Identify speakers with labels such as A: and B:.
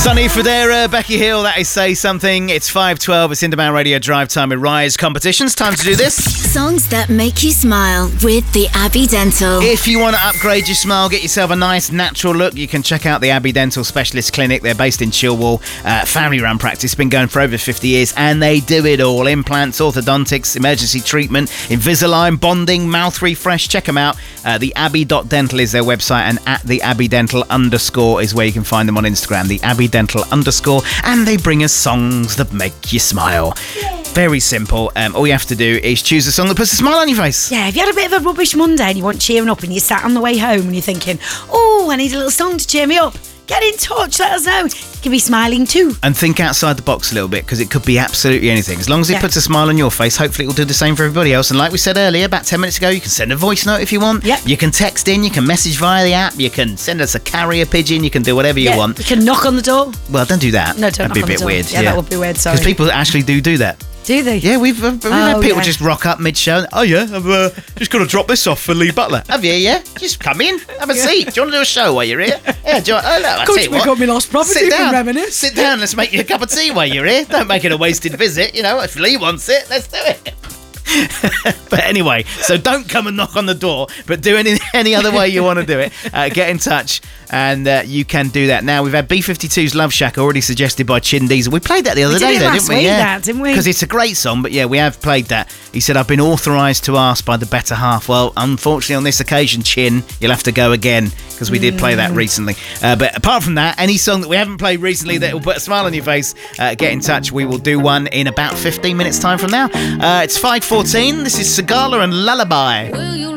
A: Sonny Fodera, Becky Hill, that is Say Something. It's 5:12, it's Indie Man Radio Drive Time with Rise Competitions. Time to do this.
B: Songs that make you smile with the Abbey Dental.
A: If you want to upgrade your smile, get yourself a nice natural look, you can check out the Abbey Dental Specialist Clinic. They're based in Chilwell. Family-run practice, been going for over 50 years, and they do it all. Implants, orthodontics, emergency treatment, Invisalign, bonding, mouth refresh. Check them out. The Abbey.dental is their website, and at the Abbey_Dental_ is where you can find them on Instagram. The Abbey_Dental_, and they bring us songs that make you smile. Very simple. All you have to do is choose a song that puts a smile on your face.
C: Yeah, if you had a bit of a rubbish Monday and you want cheering up and you sat on the way home and you're thinking, oh, I need a little song to cheer me up, get in touch, let us know. You can be smiling too.
A: And think outside the box a little bit, because it could be absolutely anything. As long as it puts a smile on your face, hopefully it will do the same for everybody else. And like we said earlier, about 10 minutes ago, you can send a voice note if you want.
C: Yep.
A: You can text in, you can message via the app, you can send us a carrier pigeon, you can do whatever you want.
C: You can knock on the door.
A: Well, don't do that.
C: No, don't
A: That'd be
C: knock
A: a
C: on
A: bit
C: the door.
A: weird.
C: Yeah, that would be weird, sorry.
A: Because people actually do that.
C: Do they?
A: Yeah, we've had people just rock up mid-show. Oh, yeah, I've just got to drop this off for Lee Butler. Have you, yeah? Just come in, have a seat. Do you want to do a show while you're here? Yeah, do you want... Oh, no, I'll tell you what.
C: got me lost property.
A: Sit down.
C: Reminisce.
A: Sit down, let's make you a cup of tea while you're here. Don't make it a wasted visit. You know, if Lee wants it, let's do it. But anyway, so don't come and knock on the door, but do any other way you want to do it. Get in touch, and you can do that. Now, we've had B-52's Love Shack already suggested by Chin Diesel. We played that the other day, though, didn't we?
C: Yeah, didn't we?
A: Because it's a great song, but yeah, we have played that. He said, I've been authorised to ask by the better half. Well, unfortunately, on this occasion, Chin, you'll have to go again, because we did play that recently. But apart from that, any song that we haven't played recently that will put a smile on your face, get in touch. We will do one in about 15 minutes' time from now. It's 5:14. This is Sigala and Lullaby.